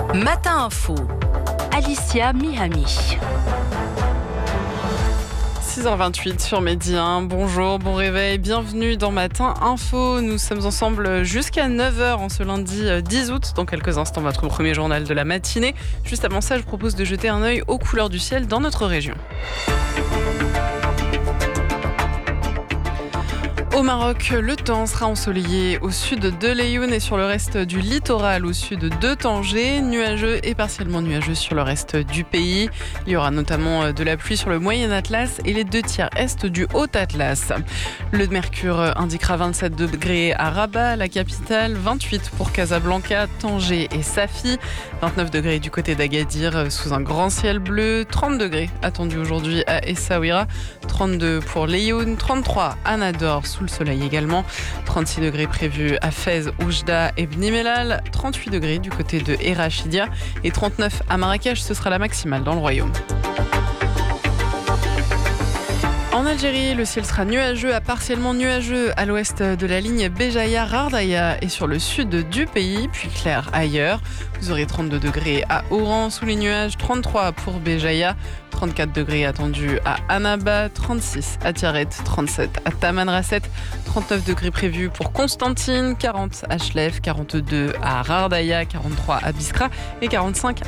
Matin Info, Alicia Mihami. 6h28 sur Midi 1. Bonjour, bon réveil, bienvenue dans Matin Info. Nous sommes ensemble jusqu'à 9h en ce lundi 10 août. Dans quelques instants, votre premier journal de la matinée. Juste avant ça, je propose de jeter un œil aux couleurs du ciel dans notre région. Au Maroc, le temps sera ensoleillé au sud de Laayoune et sur le reste du littoral au sud de Tanger, nuageux et partiellement nuageux sur le reste du pays. Il y aura notamment de la pluie sur le Moyen Atlas et les 2/3 est du Haut Atlas. Le mercure indiquera 27 degrés à Rabat, la capitale, 28 pour Casablanca, Tanger et Safi, 29 degrés du côté d'Agadir sous un grand ciel bleu, 30 degrés attendus aujourd'hui à Essaouira, 32 pour Laayoune, 33 à Nador sous le soleil également, 36 degrés prévus à Fès, Oujda et Bni Mellal, 38 degrés du côté de Erachidia et 39 à Marrakech, ce sera la maximale dans le royaume. En Algérie, le ciel sera nuageux à partiellement nuageux à l'ouest de la ligne Béjaïa-Rardaya et sur le sud du pays, puis clair ailleurs. Vous aurez 32 degrés à Oran sous les nuages, 33 pour Béjaïa, 34 degrés attendus à Annaba, 36 à Tiaret, 37 à Tamanrasset, 39 degrés prévus pour Constantine, 40 à Chlef, 42 à Rardaya, 43 à Biskra et 45